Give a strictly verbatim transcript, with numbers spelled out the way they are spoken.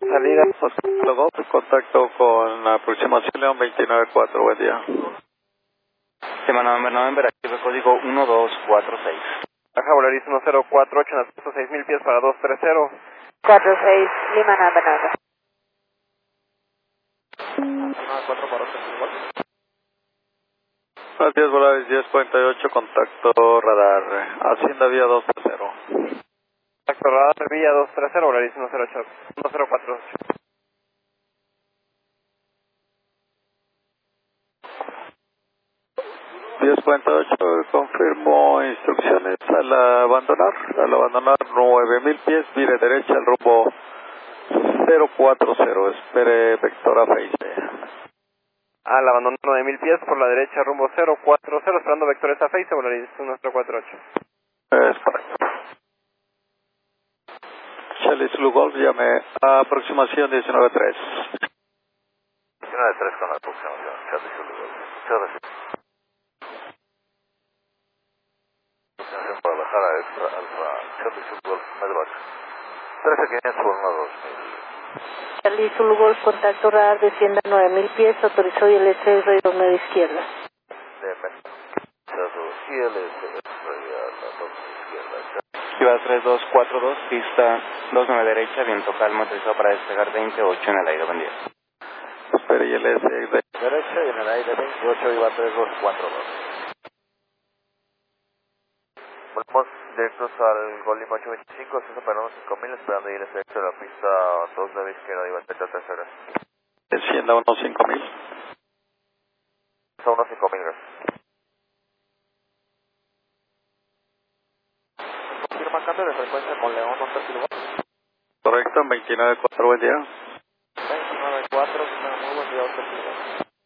Salida, luego contacto con aproximación León veintinueve cuatro, buen día. Semana November, November, activo código uno dos cuatro seis. Baja Volaris uno cero cuatro ocho, en ascenso seis mil pies para dos tres cero. cuatro seis, Lima November, November. cuatro para dos tres cuatro. Buenos días, Volaris diez cuarenta y ocho, contacto radar, Hacienda Vía dos tres cero. Contacto radar, Vía dos tres cero, Volaris uno cero ocho, uno cero cuatro ocho. diez cuarenta y ocho, confirmo instrucciones al abandonar, al abandonar nueve mil pies, vire derecha al rumbo cero cuatro cero, espere vector a Face. Al abandonar nueve mil pies por la derecha rumbo cero cuatro cero, esperando vectores a Face, Volaris uno cero cuatro ocho. Es correcto. Charlie Zulu Golf, llame a aproximación diecinueve tres. diecinueve tres con la aproximación, Charlie Zulu Golf. Muchas gracias. Aproximación Guadalajara, extra alfa, Charlie Zulu Golf, Medvac. trece quinientos por uno dos mil. Charlie Zulu Golf, contacto radar, descienda nueve mil pies, autorizó I L S radio medio izquierda. De Mendoza, I L S radio a la dos izquierda. Ciudad tres dos cuatro dos, pista dos nueve derecha, viento calmo, autorizado para despegar veintiocho en el aire, buen día. Espere I L S de Derecha y en el aire veintiocho, iba tres dos cuatro dos. Volvemos directos al Gol Lima ocho veinticinco, se separamos cinco mil, esperando ir directo a la pista dos nueve izquierda, iba treinta tercera. descienda unos cinco mil. Son unos cinco mil, gracias. Confirma cambio de frecuencia con León, once kilómetros. Correcto, en veintinueve cuatro, buen día. veintinueve cuatro, muy buen día, once kilómetros.